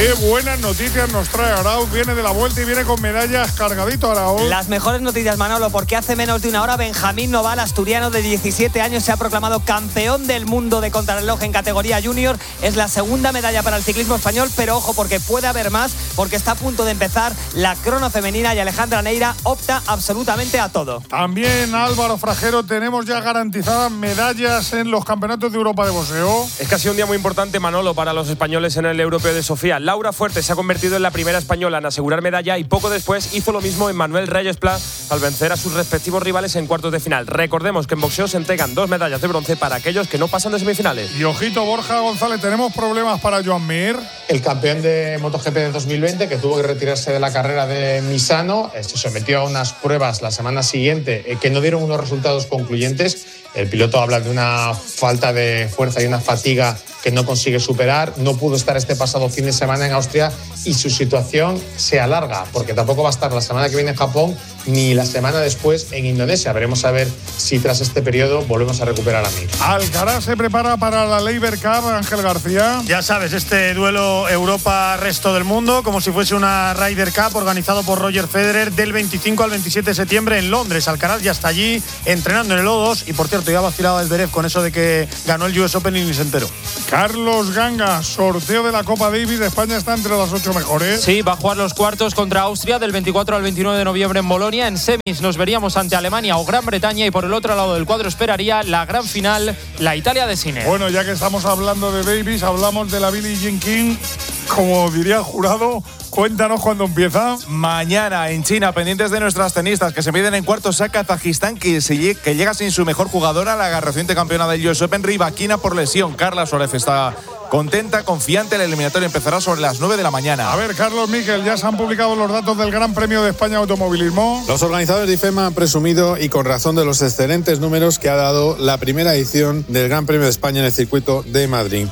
Qué buenas noticias nos trae Arauz. Viene de la vuelta y viene con medallas cargadito, Arauz. Las mejores noticias, Manolo, porque hace menos de una hora Benjamín Noval, asturiano de 17 años, se ha proclamado campeón del mundo de contrarreloj en categoría junior. Es la segunda medalla para el ciclismo español, pero ojo, porque puede haber más, porque está a punto de empezar la crono femenina y Alejandra Neira opta absolutamente a todo. También, Álvaro Frajero, tenemos ya garantizadas medallas en los campeonatos de Europa de boxeo. Es que ha sido un día muy importante, Manolo, para los españoles en el Europeo de Sofía. Laura Fuerte se ha convertido en la primera española en asegurar medalla y poco después hizo lo mismo Emmanuel Reyes Pla al vencer a sus respectivos rivales en cuartos de final. Recordemos que en boxeo se entregan 2 medallas de bronce para aquellos que no pasan de semifinales. Y ojito, Borja González, tenemos problemas para Joan Mir. El campeón de MotoGP de 2020, que tuvo que retirarse de la carrera de Misano, se sometió a unas pruebas la semana siguiente que no dieron unos resultados concluyentes. El piloto habla de una falta de fuerza y una fatiga que no consigue superar. No pudo estar este pasado fin de semana en Austria y su situación se alarga, porque tampoco va a estar la semana que viene en Japón ni la semana después en Indonesia. Veremos a ver si tras este periodo volvemos a recuperar a Mir. Alcaraz se prepara para la Laver Cup, Ángel García. Ya sabes, este duelo Europa-Resto del Mundo, como si fuese una Ryder Cup organizado por Roger Federer del 25 al 27 de septiembre en Londres. Alcaraz ya está allí entrenando en el O2 y, por cierto, ya vacilaba el Zverev con eso de que ganó el US Open y ni se enteró. Carlos Ganga, sorteo de la Copa Davis. España está entre las 8 mejores. Sí, va a jugar los cuartos contra Austria del 24 al 29 de noviembre en Bolonia. En semis nos veríamos ante Alemania o Gran Bretaña y por el otro lado del cuadro esperaría la gran final, la Italia de Sinner. Bueno, ya que estamos hablando de Davis, hablamos de la Billie Jean King. Como diría el jurado, cuéntanos cuándo empieza. Mañana en China, pendientes de nuestras tenistas que se miden en cuartos a Kazajistán, que llega sin su mejor jugadora, la reciente campeona del US Open, Rybakina, por lesión. Carla Suárez está contenta, confiante. La eliminatoria empezará sobre las 9 de la mañana. A ver, Carlos Miquel, ya se han publicado los datos del Gran Premio de España de Automovilismo. Los organizadores de IFEMA han presumido, y con razón, de los excelentes números que ha dado la primera edición del Gran Premio de España en el circuito de Madrid.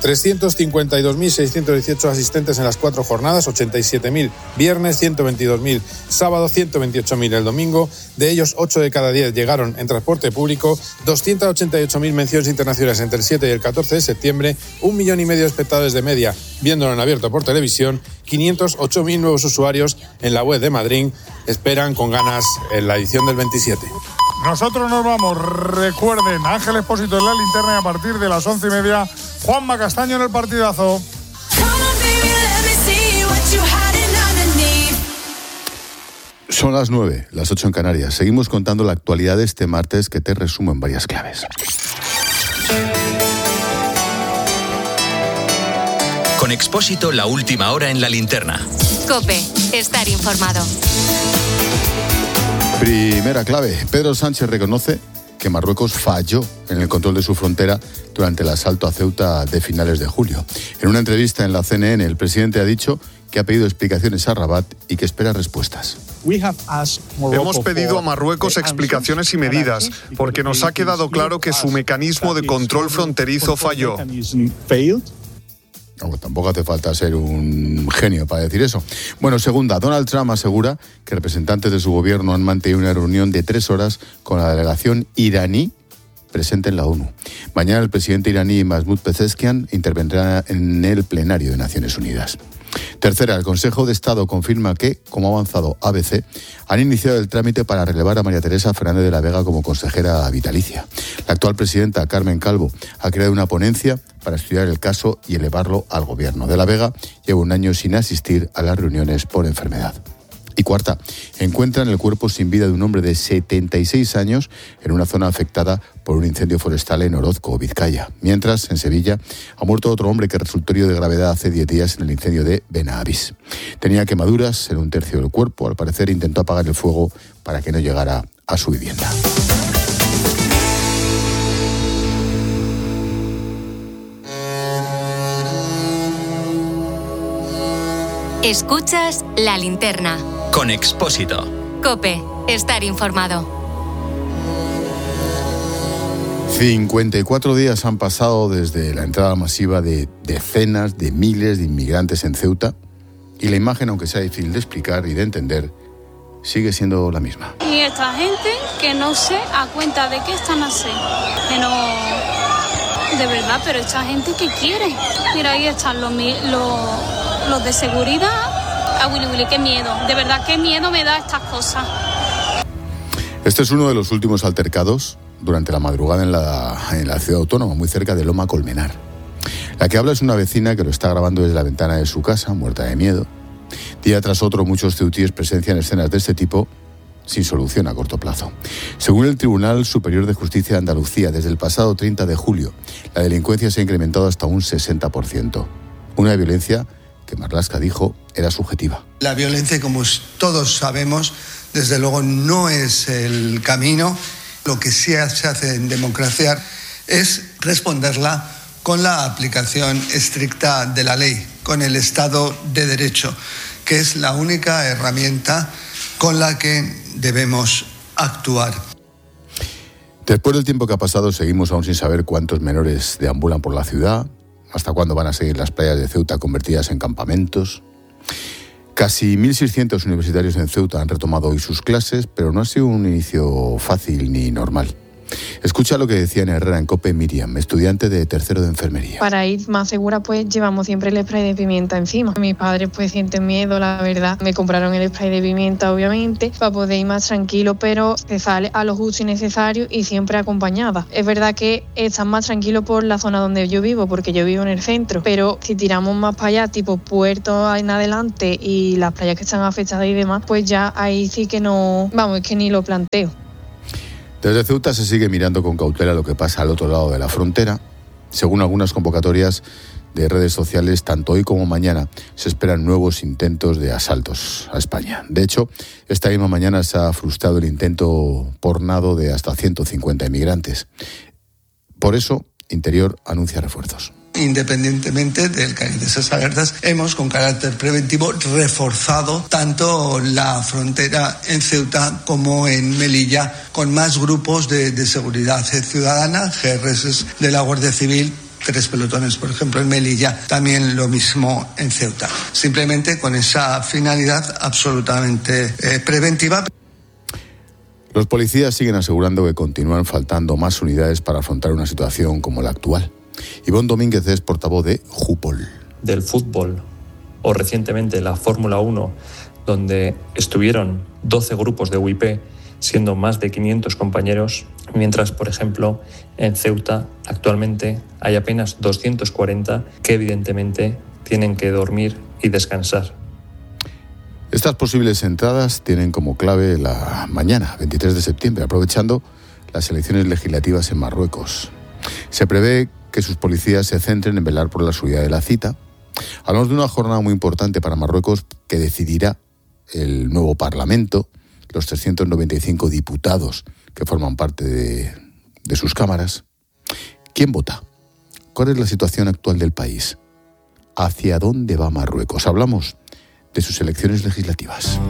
352.618 asistentes en las 4 jornadas, 87.000 viernes, 122.000 sábado, 128.000 el domingo. De ellos, 8 de cada 10 llegaron en transporte público, 288.000 menciones internacionales entre el 7 y el 14 de septiembre, 1,5 millones de espectadores de media viéndolo en abierto por televisión, 508.000 nuevos usuarios en la web de Madrid. Esperan con ganas en la edición del 27. Nosotros nos vamos. Recuerden, Ángel Expósito en la linterna y a partir de las 11:30, Juanma Castaño en el partidazo. Son las 9, las 8 en Canarias. Seguimos contando la actualidad de este martes, que te resumo en varias claves. Con Expósito, la última hora en la linterna. COPE, estar informado. Primera clave. Pedro Sánchez reconoce que Marruecos falló en el control de su frontera durante el asalto a Ceuta de finales de julio. En una entrevista en la CNN, el presidente ha dicho que ha pedido explicaciones a Rabat y que espera respuestas. Hemos pedido a Marruecos explicaciones y medidas, porque nos ha quedado claro que su mecanismo de control fronterizo falló. No, tampoco hace falta ser un genio para decir eso. Bueno, segunda, Donald Trump asegura que representantes de su gobierno han mantenido una reunión de 3 horas con la delegación iraní presente en la ONU. Mañana el presidente iraní Mahmoud Pezeshkian intervendrá en el plenario de Naciones Unidas. Tercera, el Consejo de Estado confirma que, como ha avanzado ABC, han iniciado el trámite para relevar a María Teresa Fernández de la Vega como consejera vitalicia. La actual presidenta, Carmen Calvo, ha creado una ponencia para estudiar el caso y elevarlo al gobierno. De la Vega lleva 1 año sin asistir a las reuniones por enfermedad. Y cuarta, encuentran el cuerpo sin vida de un hombre de 76 años en una zona afectada por un incendio forestal en Orozco, Vizcaya. Mientras, en Sevilla, ha muerto otro hombre que resultó herido de gravedad hace 10 días en el incendio de Benavís. Tenía quemaduras en 1/3 del cuerpo. Al parecer intentó apagar el fuego para que no llegara a su vivienda. Escuchas La Linterna. Con Expósito. COPE, estar informado. 54 días han pasado desde la entrada masiva de decenas de miles de inmigrantes en Ceuta y la imagen, aunque sea difícil de explicar y de entender, sigue siendo la misma. Y esta gente que no sé a cuenta de qué están así. Que no... De verdad, pero esta gente que quiere. Mira, ahí están los los de seguridad. A Willy, qué miedo, de verdad, qué miedo me da estas cosas. Este es uno de los últimos altercados durante la madrugada en la ciudad autónoma, muy cerca de Loma Colmenar. La que habla es una vecina que lo está grabando desde la ventana de su casa, muerta de miedo. Día tras otro, muchos ceutíes presencian escenas de este tipo sin solución a corto plazo. Según el Tribunal Superior de Justicia de Andalucía, desde el pasado 30 de julio, la delincuencia se ha incrementado hasta un 60%. Una violencia que Marlaska dijo era subjetiva. La violencia, como todos sabemos, desde luego no es el camino. Lo que sí se hace en democracia es responderla con la aplicación estricta de la ley, con el Estado de Derecho, que es la única herramienta con la que debemos actuar. Después del tiempo que ha pasado, seguimos aún sin saber cuántos menores deambulan por la ciudad, hasta cuándo van a seguir las playas de Ceuta convertidas en campamentos. Casi 1.600 universitarios en Ceuta han retomado hoy sus clases, pero no ha sido un inicio fácil ni normal. Escucha lo que decía en Herrera en COPE Miriam, estudiante de tercero de enfermería. Para ir más segura, pues llevamos siempre el spray de pimienta encima. Mis padres pues sienten miedo, la verdad. Me compraron el spray de pimienta, obviamente, para poder ir más tranquilo, pero se sale a lo justo y necesario y siempre acompañada. Es verdad que están más tranquilos por la zona donde yo vivo, porque yo vivo en el centro, pero si tiramos más para allá, tipo Puerto en adelante y las playas que están afectadas y demás, pues ya ahí sí que no, vamos, es que ni lo planteo. Desde Ceuta se sigue mirando con cautela lo que pasa al otro lado de la frontera. Según algunas convocatorias de redes sociales, tanto hoy como mañana se esperan nuevos intentos de asaltos a España. De hecho, esta misma mañana se ha frustrado el intento por nado de hasta 150 inmigrantes. Por eso, Interior anuncia refuerzos. Independientemente del cariz de esas alertas, hemos con carácter preventivo reforzado tanto la frontera en Ceuta como en Melilla con más grupos de seguridad ciudadana, GRS de la Guardia Civil, 3 pelotones, por ejemplo, en Melilla, también lo mismo en Ceuta. Simplemente con esa finalidad absolutamente preventiva. Los policías siguen asegurando que continúan faltando más unidades para afrontar una situación como la actual. Ivonne Domínguez es portavoz de Jupol. Del fútbol o recientemente la Fórmula 1, donde estuvieron 12 grupos de UIP, siendo más de 500 compañeros, mientras, por ejemplo, en Ceuta actualmente hay apenas 240 que evidentemente tienen que dormir y descansar. Estas posibles entradas tienen como clave la mañana, 23 de septiembre, aprovechando las elecciones legislativas en Marruecos. Se prevé que sus policías se centren en velar por la seguridad de la cita. Hablamos de una jornada muy importante para Marruecos que decidirá el nuevo Parlamento, los 395 diputados que forman parte de sus cámaras. ¿Quién vota? ¿Cuál es la situación actual del país? ¿Hacia dónde va Marruecos? Hablamos de sus elecciones legislativas.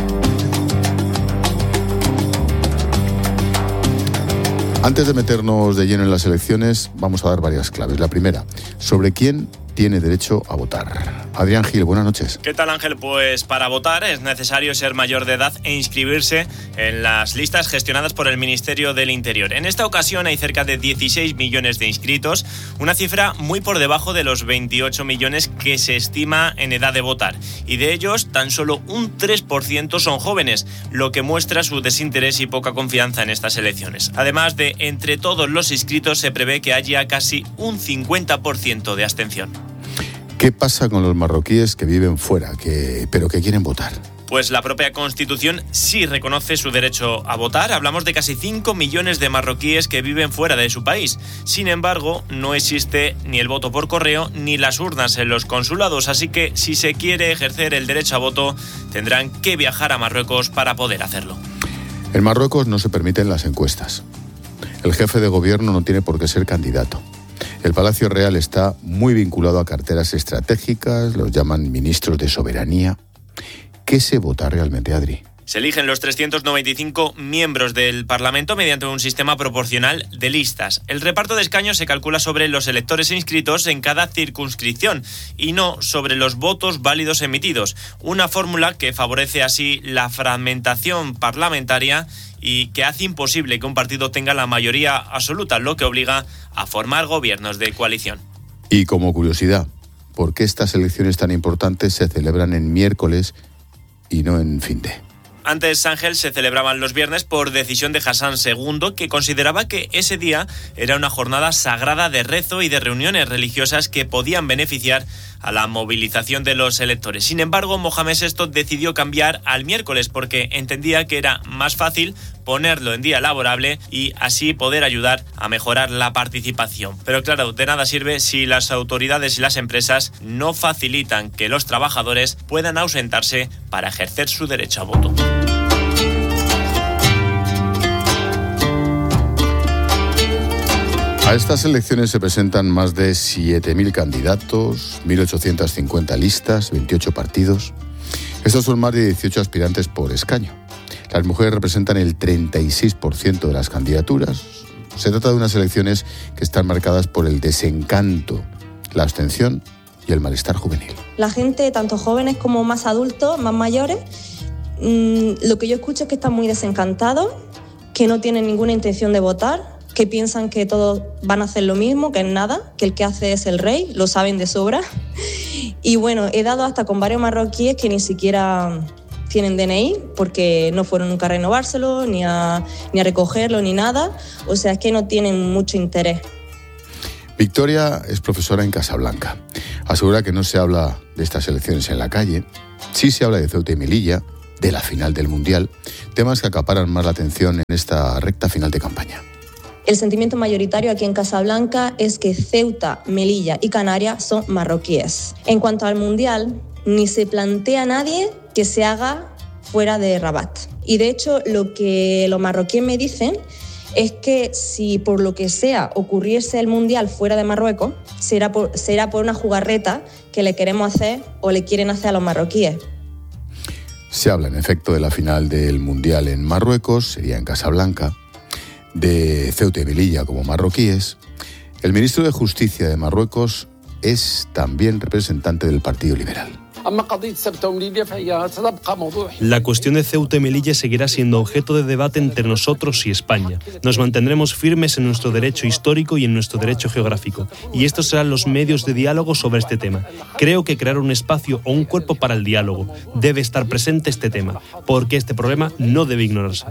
Antes de meternos de lleno en las elecciones, vamos a dar varias claves. La primera, sobre quién tiene derecho a votar. Adrián Gil, buenas noches. ¿Qué tal, Ángel? Pues para votar es necesario ser mayor de edad e inscribirse en las listas gestionadas por el Ministerio del Interior. En esta ocasión hay cerca de 16 millones de inscritos, una cifra muy por debajo de los 28 millones que se estima en edad de votar. Y de ellos, tan solo un 3% son jóvenes, lo que muestra su desinterés y poca confianza en estas elecciones. Además de entre todos los inscritos, se prevé que haya casi un 50% de abstención. ¿Qué pasa con los marroquíes que viven fuera, pero que quieren votar? Pues la propia Constitución sí reconoce su derecho a votar. Hablamos de casi 5 millones de marroquíes que viven fuera de su país. Sin embargo, no existe ni el voto por correo ni las urnas en los consulados, así que si se quiere ejercer el derecho a voto, tendrán que viajar a Marruecos para poder hacerlo. En Marruecos no se permiten las encuestas. El jefe de gobierno no tiene por qué ser candidato. El Palacio Real está muy vinculado a carteras estratégicas, los llaman ministros de soberanía. ¿Qué se vota realmente, Adri? Se eligen los 395 miembros del Parlamento mediante un sistema proporcional de listas. El reparto de escaños se calcula sobre los electores inscritos en cada circunscripción y no sobre los votos válidos emitidos. Una fórmula que favorece así la fragmentación parlamentaria y que hace imposible que un partido tenga la mayoría absoluta, lo que obliga a formar gobiernos de coalición. Y como curiosidad, por qué estas elecciones tan importantes se celebran en miércoles y no en fin de. Antes, Ángel, se celebraban los viernes por decisión de Hassan II, que consideraba que ese día era una jornada sagrada de rezo y de reuniones religiosas que podían beneficiar a la movilización de los electores. Sin embargo, Mohamed VI decidió cambiar al miércoles porque entendía que era más fácil ponerlo en día laborable y así poder ayudar a mejorar la participación. Pero claro, de nada sirve si las autoridades y las empresas no facilitan que los trabajadores puedan ausentarse para ejercer su derecho a voto. A estas elecciones se presentan más de 7.000 candidatos, 1.850 listas, 28 partidos. Estos son más de 18 aspirantes por escaño. Las mujeres representan el 36% de las candidaturas. Se trata de unas elecciones que están marcadas por el desencanto, la abstención y el malestar juvenil. La gente, tanto jóvenes como más adultos, más mayores, lo que yo escucho es que están muy desencantados, que no tienen ninguna intención de votar, que piensan que todos van a hacer lo mismo, que es nada, que el que hace es el rey, lo saben de sobra. Y bueno, he dado hasta con varios marroquíes que ni siquiera tienen DNI, porque no fueron nunca a renovárselo, ni a recogerlo, ni nada. O sea, es que no tienen mucho interés. Victoria es profesora en Casablanca. Asegura que no se habla de estas elecciones en la calle. Sí se habla de Ceuta y Melilla, de la final del Mundial, temas que acaparan más la atención en esta recta final de campaña. El sentimiento mayoritario aquí en Casablanca es que Ceuta, Melilla y Canarias son marroquíes. En cuanto al Mundial, ni se plantea nadie que se haga fuera de Rabat. Y de hecho, lo que los marroquíes me dicen es que si por lo que sea ocurriese el Mundial fuera de Marruecos, será por una jugarreta que le queremos hacer o le quieren hacer a los marroquíes. Se habla, en efecto, de la final del Mundial en Marruecos, sería en Casablanca, de Ceuta y Melilla como marroquíes. El ministro de Justicia de Marruecos es también representante del Partido Liberal. La cuestión de Ceuta y Melilla seguirá siendo objeto de debate entre nosotros y España. Nos mantendremos firmes en nuestro derecho histórico y en nuestro derecho geográfico. Y estos serán los medios de diálogo sobre este tema. Creo que crear un espacio o un cuerpo para el diálogo debe estar presente este tema, porque este problema no debe ignorarse.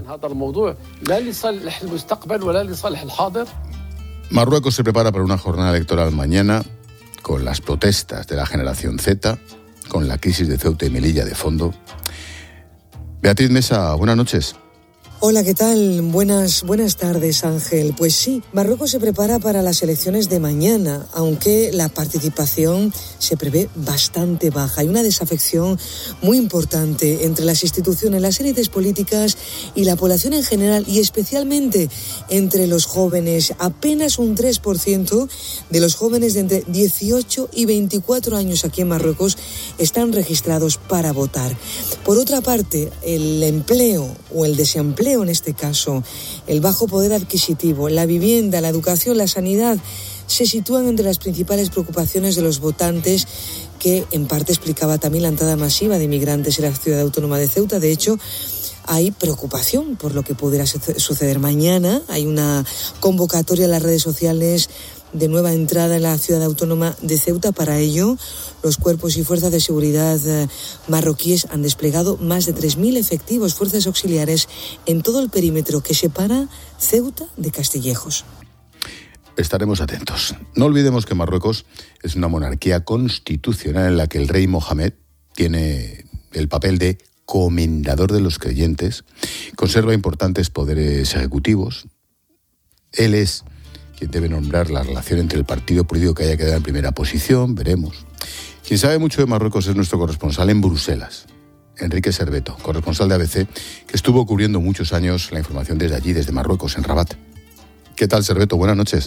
Marruecos se prepara para una jornada electoral mañana con las protestas de la generación Z, con la crisis de Ceuta y Melilla de fondo. Beatriz Mesa, buenas noches. Hola, ¿qué tal? Buenas tardes, Ángel. Pues sí, Marruecos se prepara para las elecciones de mañana, aunque la participación se prevé bastante baja. Hay una desafección muy importante entre las instituciones, las élites políticas y la población en general, y especialmente entre los jóvenes. Apenas un 3% de los jóvenes de entre 18 y 24 años aquí en Marruecos están registrados para votar. Por otra parte, el empleo o el desempleo, en este caso, el bajo poder adquisitivo, la vivienda, la educación, la sanidad, se sitúan entre las principales preocupaciones de los votantes, que en parte explicaba también la entrada masiva de inmigrantes en la ciudad autónoma de Ceuta. De hecho, hay preocupación por lo que pudiera suceder mañana. Hay una convocatoria en las redes sociales de nueva entrada en la ciudad autónoma de Ceuta. Para ello, los cuerpos y fuerzas de seguridad marroquíes han desplegado más de 3.000 efectivos, fuerzas auxiliares, en todo el perímetro que separa Ceuta de Castillejos. Estaremos atentos. No olvidemos que Marruecos es una monarquía constitucional en la que el rey Mohamed tiene el papel de comendador de los creyentes, conserva importantes poderes ejecutivos. Él es quien debe nombrar la relación entre el partido político que haya quedado en primera posición, veremos. Quien sabe mucho de Marruecos es nuestro corresponsal en Bruselas, Enrique Serveto, corresponsal de ABC, que estuvo cubriendo muchos años la información desde allí, desde Marruecos, en Rabat. ¿Qué tal, Serveto? Buenas noches.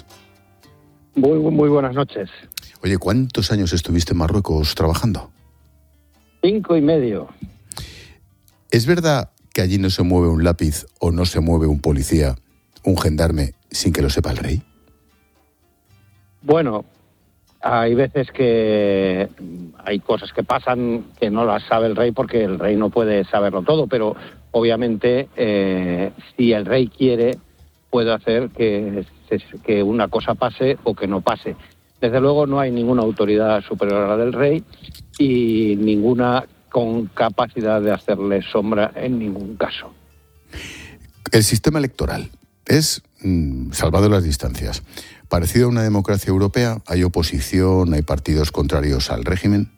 Muy buenas noches. Oye, ¿cuántos años estuviste en Marruecos trabajando? 5,5. ¿Es verdad que allí no se mueve un lápiz o no se mueve un policía, un gendarme, sin que lo sepa el rey? Bueno, hay veces que hay cosas que pasan que no las sabe el rey, porque el rey no puede saberlo todo, pero obviamente si el rey quiere, puede hacer que una cosa pase o que no pase. Desde luego no hay ninguna autoridad superior a la del rey y ninguna con capacidad de hacerle sombra en ningún caso. El sistema electoral es, salvado las distancias, parecido a una democracia europea. ¿Hay oposición, hay partidos contrarios al régimen?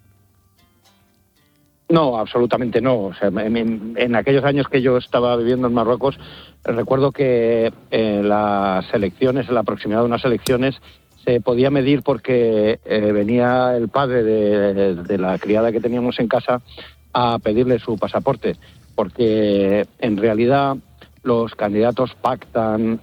No, absolutamente no. O sea, en aquellos años que yo estaba viviendo en Marruecos, recuerdo que las elecciones, en la proximidad de unas elecciones, se podía medir porque venía el padre de la criada que teníamos en casa a pedirle su pasaporte, porque en realidad los candidatos pactan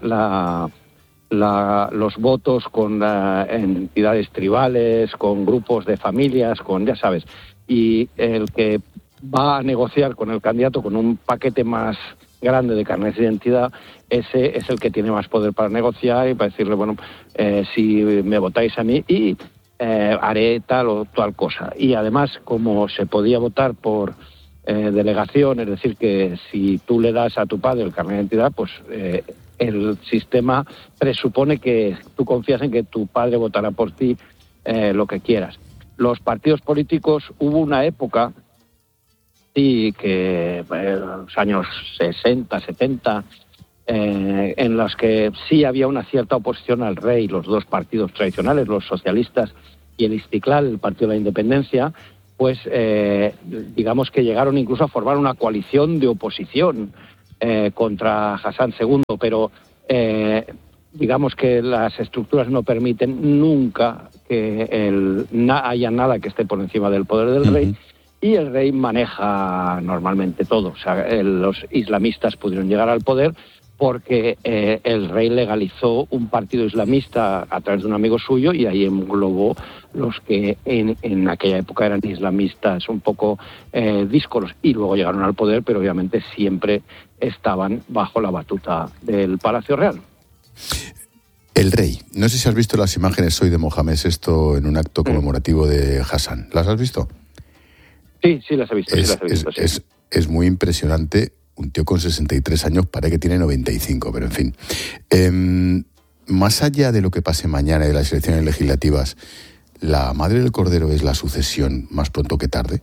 los votos con entidades tribales, con grupos de familias, con, ya sabes, y el que va a negociar con el candidato con un paquete más grande de carnet de identidad, ese es el que tiene más poder para negociar y para decirle, bueno, si me votáis a mí y haré tal o tal cosa. Y además, como se podía votar por delegación, es decir, que si tú le das a tu padre el carnet de identidad, pues el sistema presupone que tú confías en que tu padre votará por ti lo que quieras. Los partidos políticos, hubo una época, sí, que los años 60, 70, en los que sí había una cierta oposición al rey, los dos partidos tradicionales, los socialistas y el Istiklal, el Partido de la Independencia, pues digamos que llegaron incluso a formar una coalición de oposición contra Hassan II, pero digamos que las estructuras no permiten nunca que haya nada que esté por encima del poder del rey, y el rey maneja normalmente todo. O sea, los islamistas pudieron llegar al poder porque el rey legalizó un partido islamista a través de un amigo suyo y ahí englobó los que en aquella época eran islamistas un poco díscolos, y luego llegaron al poder, pero obviamente siempre estaban bajo la batuta del Palacio Real. El rey. No sé si has visto las imágenes hoy de Mohamed VI en un acto conmemorativo de Hassan. ¿Las has visto? Sí, las he visto. Es muy impresionante. Un tío con 63 años, parece que tiene 95, pero en fin. Más allá de lo que pase mañana y de las elecciones legislativas, ¿la Madre del Cordero es la sucesión más pronto que tarde?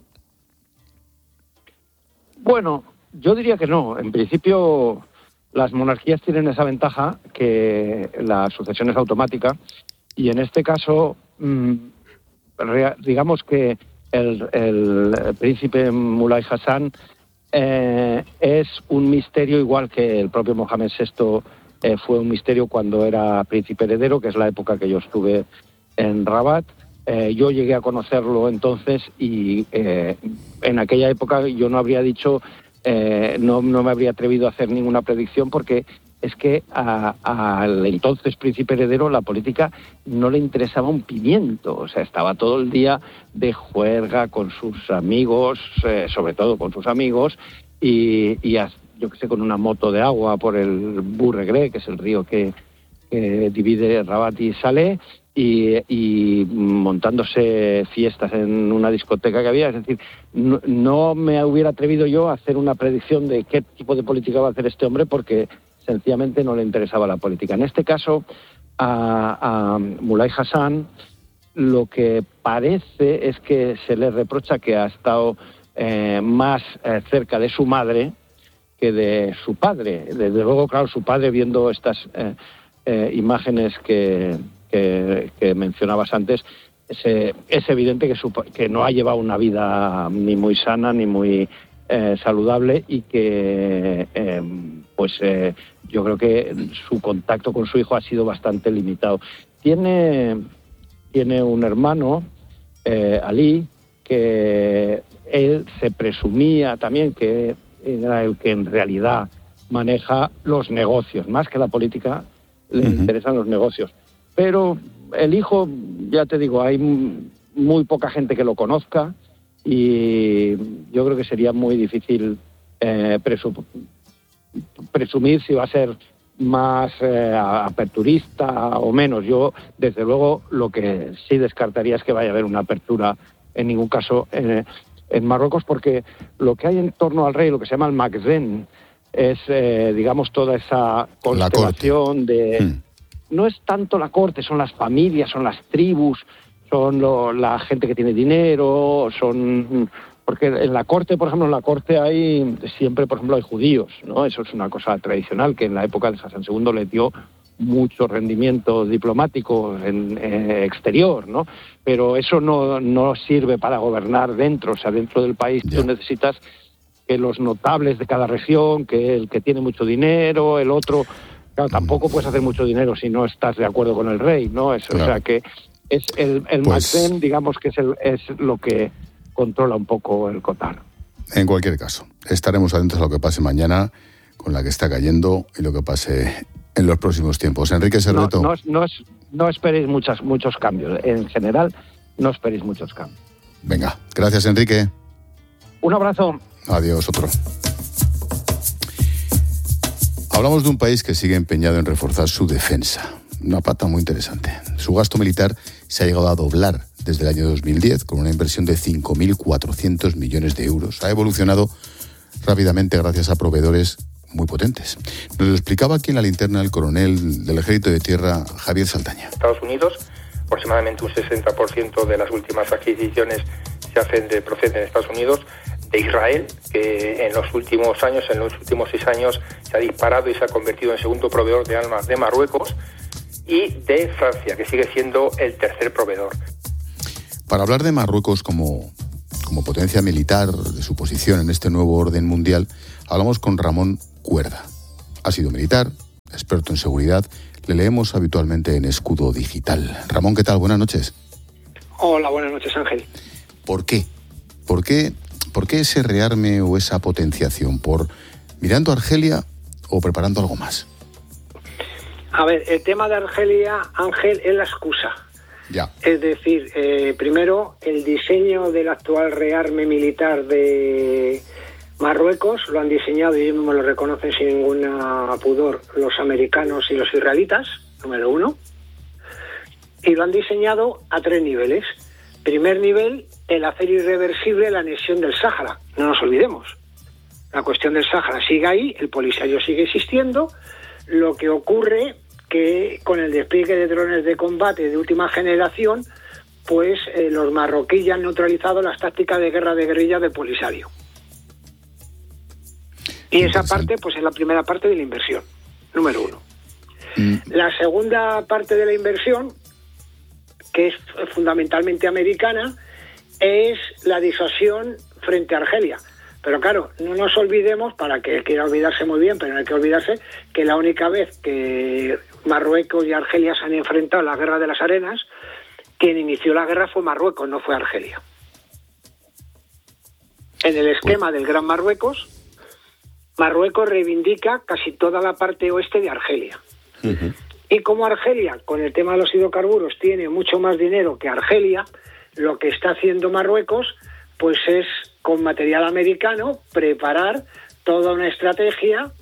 Bueno, yo diría que no. En principio, las monarquías tienen esa ventaja que la sucesión es automática, y en este caso, digamos que el príncipe Moulay Hassan es un misterio, igual que el propio Mohamed VI fue un misterio cuando era príncipe heredero, que es la época que yo estuve en Rabat. Yo llegué a conocerlo entonces y en aquella época yo no habría dicho, no me habría atrevido a hacer ninguna predicción, porque es que al entonces príncipe heredero la política no le interesaba un pimiento. O sea, estaba todo el día de juerga con sus amigos, sobre todo con sus amigos, y yo qué sé, con una moto de agua por el Bourregré, que es el río que divide Rabat y Salé, y montándose fiestas en una discoteca que había. Es decir, no me hubiera atrevido yo a hacer una predicción de qué tipo de política va a hacer este hombre, porque sencillamente no le interesaba la política. En este caso, a Moulay Hassan lo que parece es que se le reprocha que ha estado más cerca de su madre que de su padre. Desde luego, claro, su padre, viendo estas imágenes que mencionabas antes, es evidente que no ha llevado una vida ni muy sana ni muy saludable, y que yo creo que su contacto con su hijo ha sido bastante limitado. Tiene un hermano, Ali, que él se presumía también que era el que en realidad maneja los negocios, más que la política, le interesan los negocios. Pero el hijo, ya te digo, hay muy poca gente que lo conozca, y yo creo que sería muy difícil presumir si va a ser más aperturista o menos. Yo, desde luego, lo que sí descartaría es que vaya a haber una apertura en ningún caso en Marruecos, porque lo que hay en torno al rey, lo que se llama el Magzen, es, digamos, toda esa constelación de no es tanto la corte, son las familias, son las tribus, son la gente que tiene dinero, porque en la corte, por ejemplo, hay siempre, por ejemplo, hay judíos, ¿no? Eso es una cosa tradicional que en la época de Hassan II le dio mucho rendimiento diplomático exterior, ¿no? Pero eso no sirve para gobernar dentro, o sea, dentro del país tú necesitas que los notables de cada región, que el que tiene mucho dinero, el otro, claro, tampoco puedes hacer mucho dinero si no estás de acuerdo con el rey, ¿no? Eso, claro. O sea, que es el Makrem, digamos que es lo que controla un poco el Qatar. En cualquier caso, estaremos atentos a lo que pase mañana con la que está cayendo y lo que pase en los próximos tiempos. Enrique Serveto. No esperéis muchos cambios. En general, no esperéis muchos cambios. Venga, gracias, Enrique. Un abrazo. Adiós, otro. Hablamos de un país que sigue empeñado en reforzar su defensa. Una pata muy interesante. Su gasto militar se ha llegado a doblar desde el año 2010 con una inversión de 5.400 millones de euros. Ha evolucionado rápidamente gracias a proveedores muy potentes. Nos lo explicaba aquí en la linterna el coronel del Ejército de Tierra, Javier Saldaña. Estados Unidos, aproximadamente un 60% de las últimas adquisiciones proceden de Estados Unidos, de Israel, que en los últimos 6 años, se ha disparado y se ha convertido en segundo proveedor de armas de Marruecos, y de Francia, que sigue siendo el tercer proveedor. Para hablar de Marruecos como potencia militar, de su posición en este nuevo orden mundial, hablamos con Ramón Cuerda. Ha sido militar, experto en seguridad, le leemos habitualmente en Escudo Digital. Ramón, ¿qué tal? Buenas noches. Hola, buenas noches, Ángel. ¿Por qué? ¿Por qué ese rearme o esa potenciación? ¿Por mirando a Argelia o preparando algo más? A ver, el tema de Argelia, Ángel, es la excusa. Ya. Es decir, primero, el diseño del actual rearme militar de Marruecos lo han diseñado, y ellos mismos lo reconocen sin ningún pudor, los americanos y los israelitas, número uno. Y lo han diseñado a 3 niveles. Primer nivel, el hacer irreversible la anexión del Sáhara. No nos olvidemos. La cuestión del Sáhara sigue ahí, el Polisario sigue existiendo. Lo que ocurre que con el despliegue de drones de combate de última generación, pues los marroquíes ya han neutralizado las tácticas de guerra de guerrilla del Polisario. Y esa parte, pues es la primera parte de la inversión, número uno. La segunda parte de la inversión, que es fundamentalmente americana, es la disuasión frente a Argelia. Pero claro, no nos olvidemos, para que quiera olvidarse muy bien, pero no hay que olvidarse que la única vez que Marruecos y Argelia se han enfrentado en la Guerra de las Arenas, quien inició la guerra fue Marruecos, no fue Argelia. En el esquema del Gran Marruecos, Marruecos reivindica casi toda la parte oeste de Argelia. Uh-huh. Y como Argelia, con el tema de los hidrocarburos, tiene mucho más dinero que Argelia, lo que está haciendo Marruecos, pues es, con material americano, preparar toda una estrategia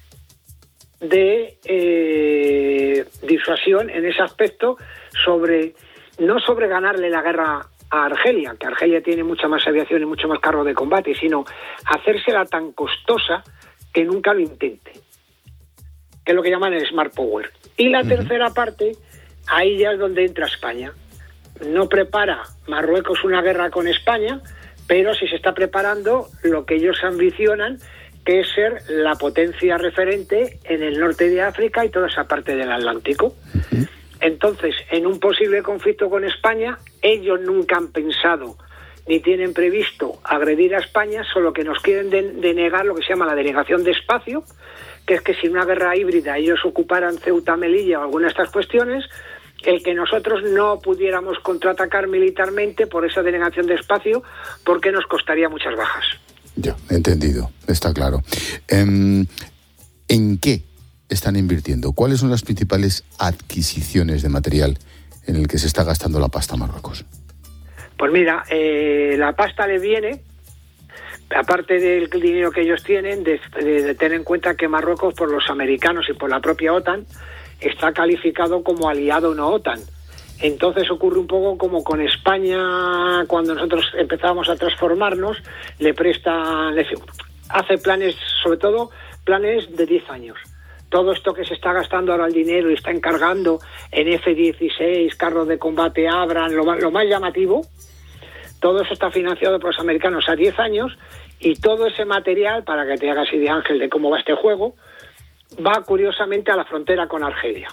de disuasión en ese aspecto, no sobre ganarle la guerra a Argelia, que Argelia tiene mucha más aviación y mucho más carro de combate, sino hacérsela tan costosa que nunca lo intente, que es lo que llaman el Smart Power. Y la tercera parte, ahí ya es donde entra España. No prepara Marruecos una guerra con España, pero sí se está preparando lo que ellos ambicionan, que es ser la potencia referente en el norte de África y toda esa parte del Atlántico. Uh-huh. Entonces, en un posible conflicto con España, ellos nunca han pensado ni tienen previsto agredir a España, solo que nos quieren denegar lo que se llama la denegación de espacio, que es que si en una guerra híbrida ellos ocuparan Ceuta, Melilla o alguna de estas cuestiones, el que nosotros no pudiéramos contraatacar militarmente por esa denegación de espacio, porque nos costaría muchas bajas. Ya, entendido, está claro. ¿En qué están invirtiendo? ¿Cuáles son las principales adquisiciones de material en el que se está gastando la pasta a Marruecos? Pues mira, la pasta le viene, aparte del dinero que ellos tienen, de tener en cuenta que Marruecos, por los americanos y por la propia OTAN, está calificado como aliado no OTAN. Entonces ocurre un poco como con España, cuando nosotros empezábamos a transformarnos, hace planes, sobre todo planes de 10 años. todo esto que se está gastando ahora el dinero y está encargando en F-16, carros de combate Abrams, lo más llamativo, todo eso está financiado por los americanos a 10 años y todo ese material, para que te hagas idea, Ángel, de cómo va este juego, va curiosamente a la frontera con Argelia.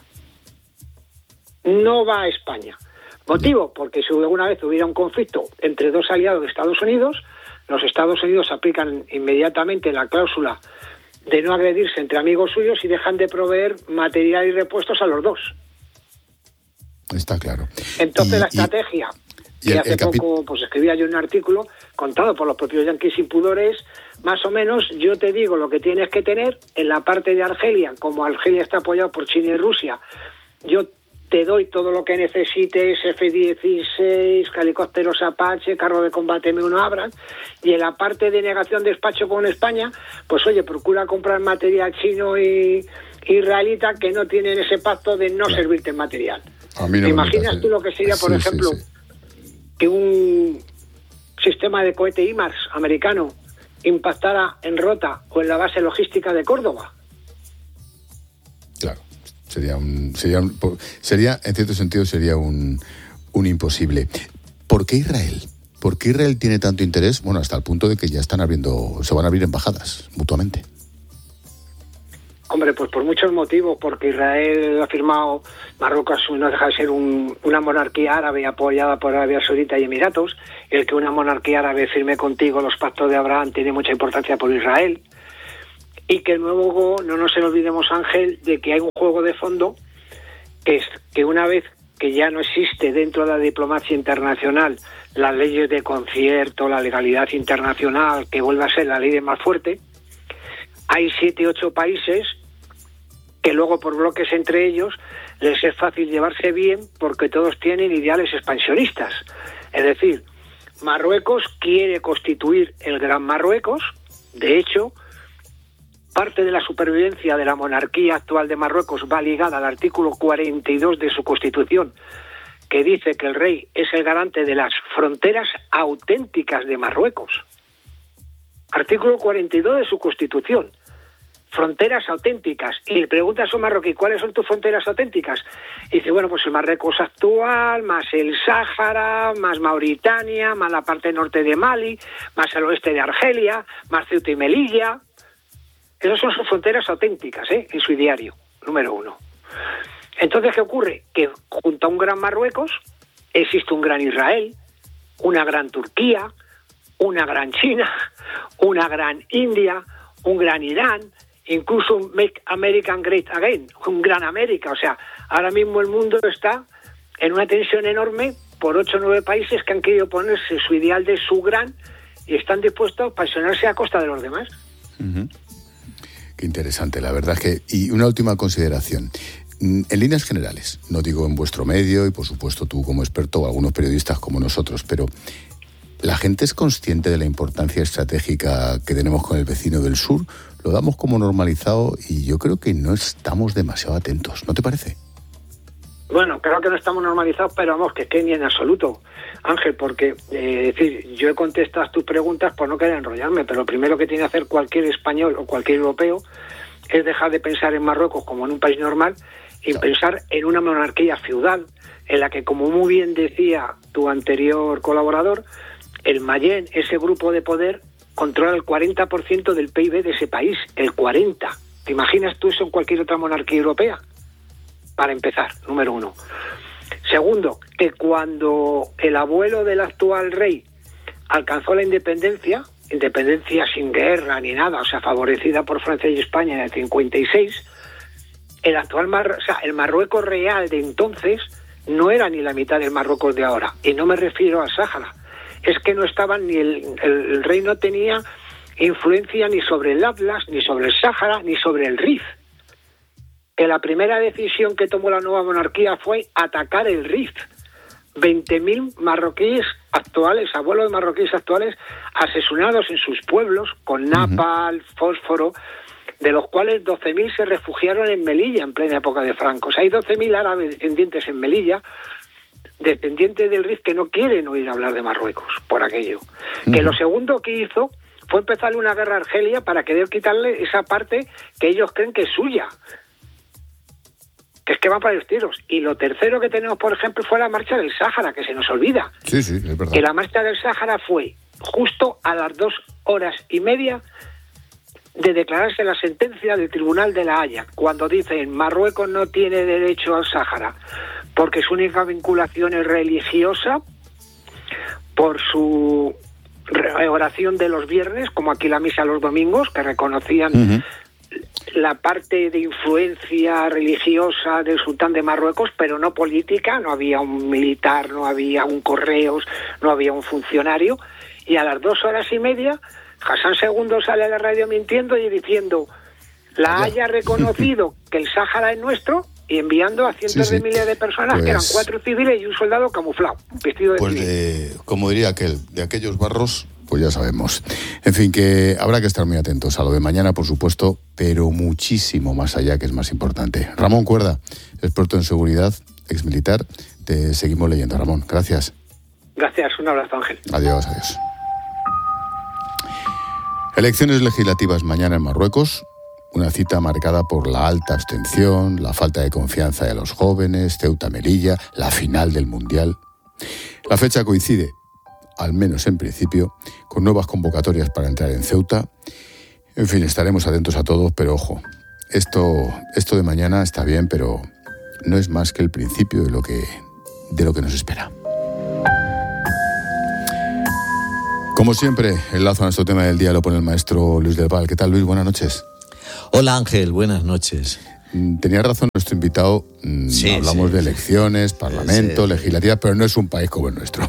No va a España. ¿Motivo? Porque si alguna vez hubiera un conflicto entre dos aliados de Estados Unidos, los Estados Unidos aplican inmediatamente la cláusula de no agredirse entre amigos suyos y dejan de proveer material y repuestos a los dos. Está claro. Entonces la estrategia, y hace poco pues escribía yo un artículo contado por los propios yanquis impudores, más o menos yo te digo lo que tienes que tener en la parte de Argelia, como Argelia está apoyado por China y Rusia, yo te doy todo lo que necesites, F-16, helicópteros Apache, carro de combate M1 Abrams, y en la parte de negación de despacho con España, pues oye, procura comprar material chino y israelita que no tienen ese pacto de no servirte en material. ¿Te imaginas tú lo que sería, por ejemplo, que un sistema de cohete HIMARS americano impactara en Rota o en la base logística de Córdoba? Claro. Sería, en cierto sentido, sería un imposible. ¿Por qué Israel? ¿Por qué Israel tiene tanto interés? Bueno, hasta el punto de que ya se van a abrir embajadas mutuamente. Hombre, pues por muchos motivos, porque Israel ha firmado, Marruecos no deja de ser una monarquía árabe apoyada por Arabia Saudita y Emiratos. El que una monarquía árabe firme contigo los pactos de Abraham tiene mucha importancia por Israel. Y que luego no nos olvidemos, Ángel, de que hay un juego de fondo que es que una vez que ya no existe dentro de la diplomacia internacional las leyes de concierto, la legalidad internacional, que vuelve a ser la ley de más fuerte, hay 7 u 8 países que luego por bloques entre ellos les es fácil llevarse bien porque todos tienen ideales expansionistas. Es decir, Marruecos quiere constituir el Gran Marruecos. De hecho, parte de la supervivencia de la monarquía actual de Marruecos va ligada al artículo 42 de su Constitución, que dice que el rey es el garante de las fronteras auténticas de Marruecos. Artículo 42 de su Constitución. Fronteras auténticas. Y le preguntas a un marroquí, ¿cuáles son tus fronteras auténticas? Y dice, bueno, pues el Marruecos actual, más el Sáhara, más Mauritania, más la parte norte de Mali, más el oeste de Argelia, más Ceuta y Melilla. Esas son sus fronteras auténticas, en su ideario, número 1. Entonces, ¿qué ocurre? Que junto a un gran Marruecos existe un gran Israel, una gran Turquía, una gran China, una gran India, un gran Irán, incluso un Make America Great Again, un gran América. O sea, ahora mismo el mundo está en una tensión enorme por 8 o 9 países que han querido ponerse su ideal de su gran y están dispuestos a apasionarse a costa de los demás. Uh-huh. Qué interesante, la verdad es que... Y una última consideración. En líneas generales, no digo en vuestro medio y por supuesto tú como experto o algunos periodistas como nosotros, pero ¿la gente es consciente de la importancia estratégica que tenemos con el vecino del sur? Lo damos como normalizado y yo creo que no estamos demasiado atentos, ¿no te parece? Bueno, creo que no estamos normalizados, pero vamos, que ni en absoluto, Ángel, porque decir, yo he contestado tus preguntas por no querer enrollarme, pero lo primero que tiene que hacer cualquier español o cualquier europeo es dejar de pensar en Marruecos como en un país normal y pensar en una monarquía feudal, en la que, como muy bien decía tu anterior colaborador, el Mayén, ese grupo de poder, controla el 40% del PIB de ese país, el 40%. ¿Te imaginas tú eso en cualquier otra monarquía europea? Para empezar, número 1. Segundo, que cuando el abuelo del actual rey alcanzó la independencia sin guerra ni nada, o sea, favorecida por Francia y España en el 56, el Marruecos real de entonces no era ni la mitad del Marruecos de ahora, y no me refiero al Sáhara. Es que no estaban el rey no tenía influencia ni sobre el Atlas, ni sobre el Sáhara, ni sobre el Rif. Que la primera decisión que tomó la nueva monarquía fue atacar el Rif. 20.000 marroquíes actuales, abuelos de marroquíes actuales, asesinados en sus pueblos con napalm, fósforo, de los cuales 12.000 se refugiaron en Melilla en plena época de Franco. O sea, hay 12.000 árabes descendientes en Melilla, descendientes del Rif, que no quieren oír hablar de Marruecos por aquello. Que lo segundo que hizo fue empezarle una guerra a Argelia para querer quitarle esa parte que ellos creen que es suya. que es que van para los tiros. Y lo tercero que tenemos, por ejemplo, fue la marcha del Sáhara, que se nos olvida. Sí, es verdad. Que la marcha del Sáhara fue justo a las 2:30 de declararse la sentencia del Tribunal de La Haya, cuando dicen Marruecos no tiene derecho al Sáhara porque su única vinculación es religiosa, por su oración de los viernes, como aquí la misa los domingos, que reconocían la parte de influencia religiosa del sultán de Marruecos, pero no política. No había un militar, no había un correos, no había un funcionario. Y a las 2:30, Hassan II sale a la radio mintiendo y diciendo: La Haya reconocido que el Sáhara es nuestro, y enviando a cientos de miles de personas, que eran 4 civiles y un soldado camuflado, vestido de civil. Como diría aquel, de aquellos barros, pues ya sabemos. En fin, que habrá que estar muy atentos a lo de mañana, por supuesto, pero muchísimo más allá, que es más importante. Ramón Cuerda, experto en seguridad, exmilitar, te seguimos leyendo. Ramón, gracias. Gracias, un abrazo, Ángel. Adiós. Elecciones legislativas mañana en Marruecos. Una cita marcada por la alta abstención, la falta de confianza de los jóvenes, Ceuta-Melilla, la final del Mundial. La fecha coincide, al menos en principio, con nuevas convocatorias para entrar en Ceuta. En fin, estaremos atentos a todos, pero ojo, esto de mañana está bien, pero no es más que el principio de lo que nos espera. Como siempre, el lazo a nuestro tema del día lo pone el maestro Luis del Val. ¿Qué tal, Luis? Buenas noches. Hola, Ángel, buenas noches. Tenía razón nuestro invitado, hablamos de elecciones, parlamento, legislativas, pero no es un país como el nuestro.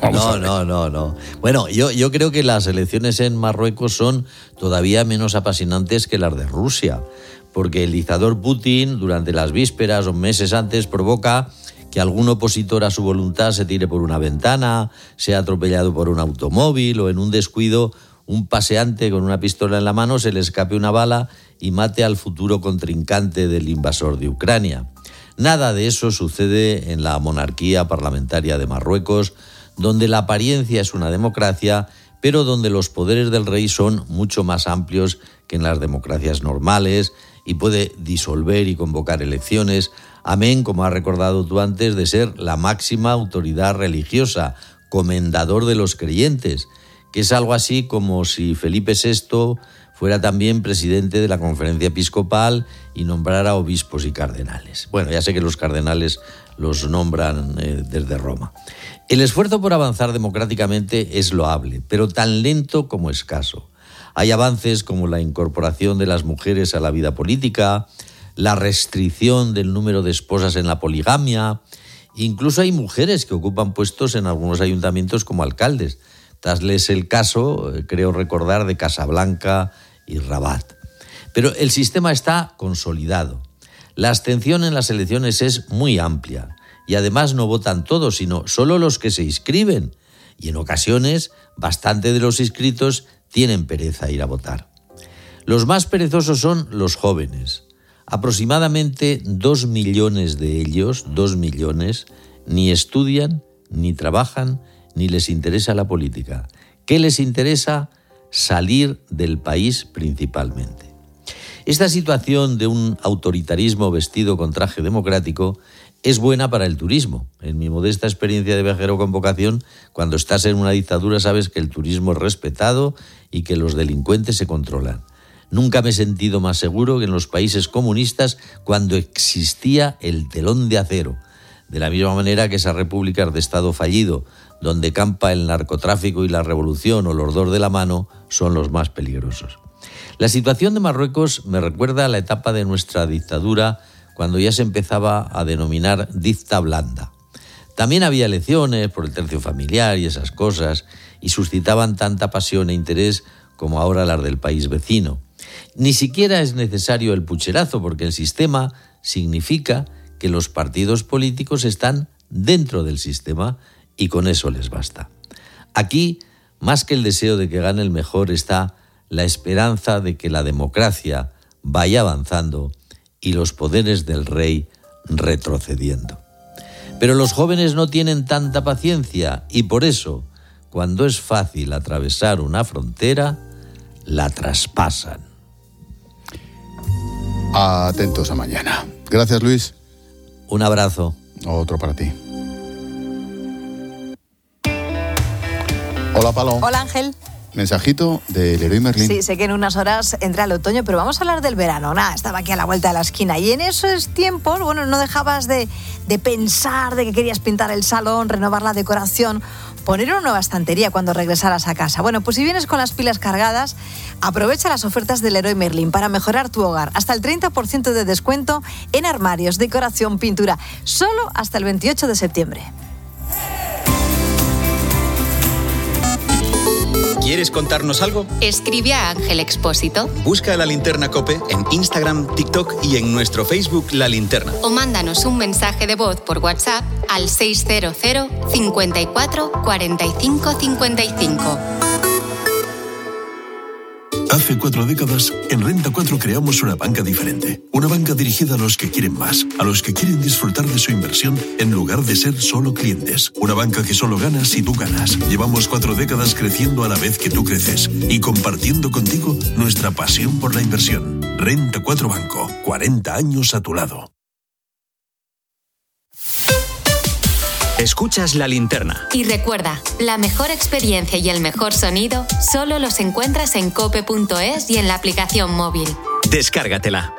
No. Bueno, yo creo que las elecciones en Marruecos son todavía menos apasionantes que las de Rusia, porque el dictador Putin, durante las vísperas o meses antes, provoca que algún opositor a su voluntad se tire por una ventana, sea atropellado por un automóvil o en un descuido un paseante con una pistola en la mano se le escape una bala y mate al futuro contrincante del invasor de Ucrania. Nada de eso sucede en la monarquía parlamentaria de Marruecos, donde la apariencia es una democracia, pero donde los poderes del rey son mucho más amplios que en las democracias normales y puede disolver y convocar elecciones, amén, como has recordado tú antes, de ser la máxima autoridad religiosa, comendador de los creyentes, que es algo así como si Felipe VI fuera también presidente de la Conferencia Episcopal y nombrara obispos y cardenales. Bueno, ya sé que los cardenales los nombran desde Roma. El esfuerzo por avanzar democráticamente es loable, pero tan lento como escaso. Hay avances como la incorporación de las mujeres a la vida política, la restricción del número de esposas en la poligamia. Incluso hay mujeres que ocupan puestos en algunos ayuntamientos como alcaldes. Tasles el caso, creo recordar, de Casablanca y Rabat. Pero el sistema está consolidado. La abstención en las elecciones es muy amplia y además no votan todos, sino solo los que se inscriben. Y en ocasiones, bastante de los inscritos tienen pereza a ir a votar. Los más perezosos son los jóvenes. Aproximadamente 2 millones de ellos, 2 millones, ni estudian, ni trabajan, ni les interesa la política. ¿Qué les interesa? Salir del país principalmente. Esta situación de un autoritarismo vestido con traje democrático es buena para el turismo. En mi modesta experiencia de viajero con vocación, cuando estás en una dictadura sabes que el turismo es respetado y que los delincuentes se controlan. Nunca me he sentido más seguro que en los países comunistas cuando existía el telón de acero. De la misma manera que esas repúblicas de Estado fallido, donde campa el narcotráfico y la revolución o los dos de la mano, son los más peligrosos. La situación de Marruecos me recuerda a la etapa de nuestra dictadura, cuando ya se empezaba a denominar dicta blanda. También había elecciones por el tercio familiar y esas cosas, y suscitaban tanta pasión e interés como ahora las del país vecino. Ni siquiera es necesario el pucherazo, porque el sistema significa que los partidos políticos están dentro del sistema y con eso les basta. Aquí, más que el deseo de que gane el mejor, está la esperanza de que la democracia vaya avanzando y los poderes del rey retrocediendo. Pero los jóvenes no tienen tanta paciencia y por eso, cuando es fácil atravesar una frontera, la traspasan. Atentos a mañana. Gracias, Luis. Un abrazo. Otro para ti. Hola, Palo. Hola, Ángel. Mensajito del Leroy Merlin. Sí, sé que en unas horas entra el otoño, pero vamos a hablar del verano. Nada, estaba aquí a la vuelta de la esquina y en esos tiempos, bueno, no dejabas de pensar de que querías pintar el salón, renovar la decoración, poner una nueva estantería cuando regresaras a casa. Bueno, pues si vienes con las pilas cargadas, aprovecha las ofertas del Leroy Merlin para mejorar tu hogar. Hasta el 30% de descuento en armarios, decoración, pintura, solo hasta el 28 de septiembre. ¿Quieres contarnos algo? Escribe a Ángel Expósito. Busca La Linterna COPE en Instagram, TikTok y en nuestro Facebook La Linterna. O mándanos un mensaje de voz por WhatsApp al 600 54 45 55. Hace 4 décadas, en Renta 4 creamos una banca diferente. Una banca dirigida a los que quieren más, a los que quieren disfrutar de su inversión en lugar de ser solo clientes. Una banca que solo gana si tú ganas. Llevamos 4 décadas creciendo a la vez que tú creces y compartiendo contigo nuestra pasión por la inversión. Renta 4 Banco, 40 años a tu lado. Escuchas La Linterna. Y recuerda, la mejor experiencia y el mejor sonido solo los encuentras en cope.es y en la aplicación móvil. Descárgatela.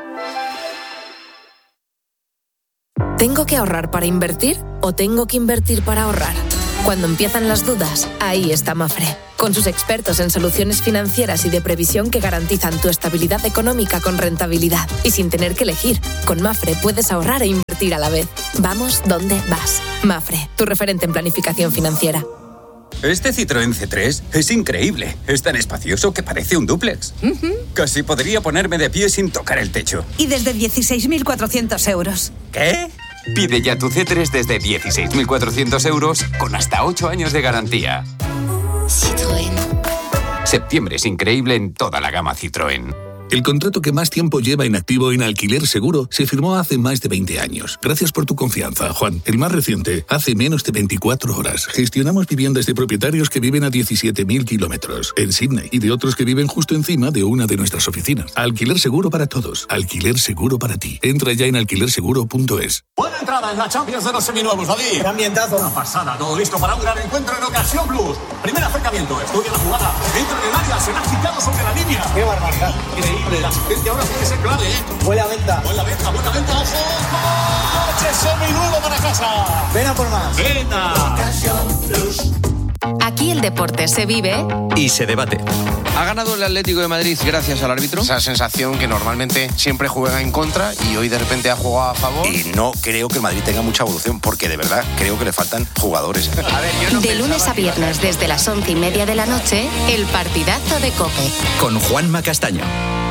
¿Tengo que ahorrar para invertir o tengo que invertir para ahorrar? Cuando empiezan las dudas, ahí está Mafre, con sus expertos en soluciones financieras y de previsión que garantizan tu estabilidad económica con rentabilidad y sin tener que elegir. Con Mafre puedes ahorrar e invertir a la vez. Vamos donde vas. Mafre, tu referente en planificación financiera. Este Citroën C3 es increíble. Es tan espacioso que parece un dúplex. Casi podría ponerme de pie sin tocar el techo. Y desde 16.400 euros. ¿Qué? Pide ya tu C3 desde 16.400 euros con hasta 8 años de garantía. Citroën. Septiembre es increíble en toda la gama Citroën. El contrato que más tiempo lleva en activo en Alquiler Seguro se firmó hace más de 20 años. Gracias por tu confianza, Juan. El más reciente, hace menos de 24 horas. Gestionamos viviendas de propietarios que viven a 17.000 kilómetros en Sydney y de otros que viven justo encima de una de nuestras oficinas. Alquiler Seguro para todos. Alquiler Seguro para ti. Entra ya en alquilerseguro.es. Buena entrada en la Champions de los seminuevos, David. ¡Qué ambientazo! Una pasada, todo listo para un gran encuentro en Ocasión Plus. Primer acercamiento, estudia la jugada. Entra en el área, será quitado sobre la línea. ¡Qué barbaridad! Increíble. La asistencia ahora tiene que ser clave, ¿eh? Buena venta. Buena venta, ojo. ¡Coche seminuevo para casa! Ven a por más. ¡Venga! Aquí el deporte se vive y se debate. ¿Ha ganado el Atlético de Madrid gracias al árbitro? Esa sensación que normalmente siempre juega en contra y hoy de repente ha jugado a favor. Y no creo que el Madrid tenga mucha evolución porque de verdad creo que le faltan jugadores. De lunes a viernes desde las 11:30 de la noche, el partidazo de COPE. Con Juanma Castaño.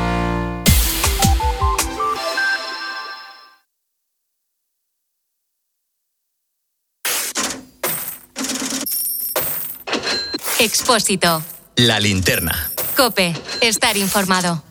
Expósito. La Linterna. COPE. Estar informado.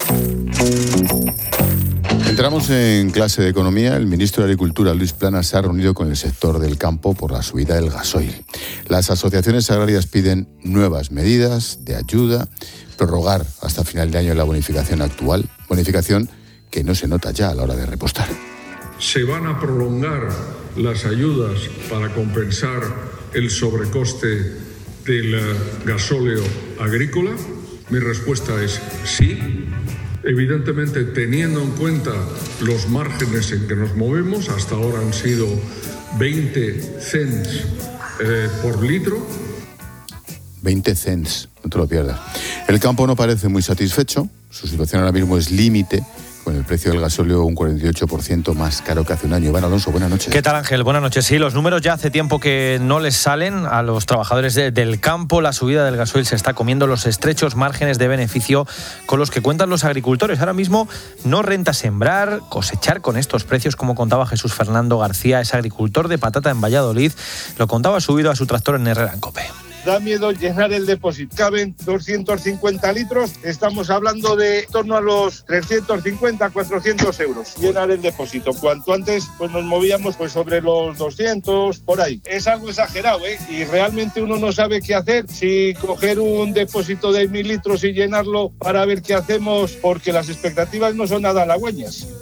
Entramos en clase de economía. El ministro de Agricultura, Luis Planas, se ha reunido con el sector del campo por la subida del gasoil. Las asociaciones agrarias piden nuevas medidas de ayuda, prorrogar hasta final de año la bonificación actual, bonificación que no se nota ya a la hora de repostar. ¿Se van a prolongar las ayudas para compensar el sobrecoste del gasóleo agrícola? Mi respuesta es sí. Evidentemente, teniendo en cuenta los márgenes en que nos movemos, hasta ahora han sido 20 cents por litro. 20 cents, no te lo pierdas. El campo no parece muy satisfecho. Su situación ahora mismo es límite, con el precio del gasóleo un 48% más caro que hace un año. Iván Alonso, buenas noches. ¿Qué tal, Ángel? Buenas noches. Sí, los números ya hace tiempo que no les salen a los trabajadores del campo. La subida del gasoil se está comiendo los estrechos márgenes de beneficio con los que cuentan los agricultores. Ahora mismo no renta sembrar, cosechar con estos precios, como contaba Jesús Fernando García, es agricultor de patata en Valladolid. Lo contaba subido a su tractor en Herrera en COPE. Da miedo llenar el depósito. Caben 250 litros. Estamos hablando de en torno a los 350, 400 euros. Llenar el depósito. Cuanto antes pues nos movíamos pues sobre los 200, por ahí. Es algo exagerado, ¿eh? Y realmente uno no sabe qué hacer. Si coger un depósito de 1.000 litros y llenarlo para ver qué hacemos, porque las expectativas no son nada halagüeñas.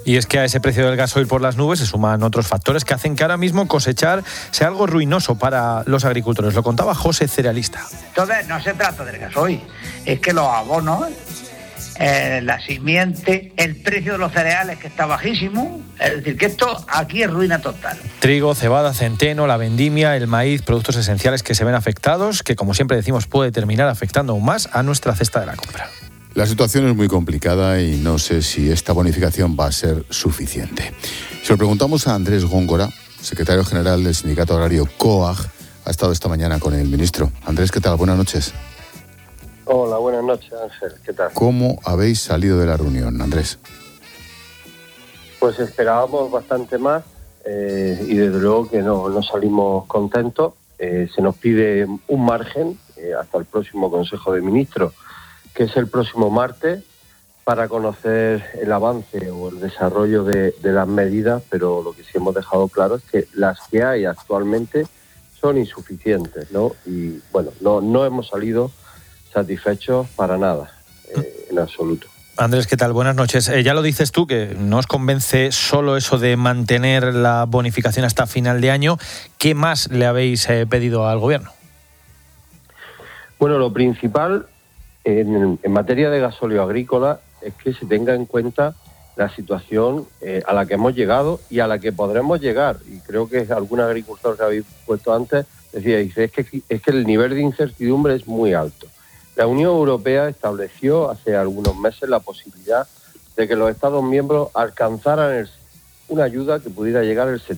Y es que a ese precio del gasoil por las nubes se suman otros factores que hacen que ahora mismo cosechar sea algo ruinoso para los agricultores. Lo contaba José, cerealista. Entonces no se trata del gasoil, es que los abonos, la simiente, el precio de los cereales que está bajísimo, es decir, que esto aquí es ruina total. Trigo, cebada, centeno, la vendimia, el maíz, productos esenciales que se ven afectados, que como siempre decimos puede terminar afectando aún más a nuestra cesta de la compra. La situación es muy complicada y no sé si esta bonificación va a ser suficiente. Se lo preguntamos a Andrés Góngora, secretario general del sindicato agrario COAG, ha estado esta mañana con el ministro. Andrés, ¿qué tal? Buenas noches. Hola, buenas noches, Ángel. ¿Qué tal? ¿Cómo habéis salido de la reunión, Andrés? Pues esperábamos bastante más y desde luego que no salimos contentos. Se nos pide un margen hasta el próximo Consejo de Ministros, que es el próximo martes, para conocer el avance o el desarrollo de las medidas, pero lo que sí hemos dejado claro es que las que hay actualmente son insuficientes, ¿no? Y bueno, no hemos salido satisfechos para nada, en absoluto. Andrés, ¿qué tal? Buenas noches. Ya lo dices tú, que no os convence solo eso de mantener la bonificación hasta final de año. ¿Qué más le habéis pedido al Gobierno? Bueno, lo principal en materia de gasóleo agrícola es que se tenga en cuenta la situación a la que hemos llegado y a la que podremos llegar. Y creo que algún agricultor que habéis puesto antes dice, es que el nivel de incertidumbre es muy alto. La Unión Europea estableció hace algunos meses la posibilidad de que los Estados miembros alcanzaran una ayuda que pudiera llegar al